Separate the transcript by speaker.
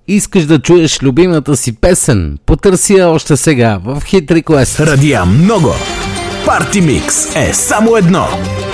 Speaker 1: Искаш да чуеш любимата си песен? Потърси я още сега в Hit Request.
Speaker 2: Радия много. Парти Микс е само едно.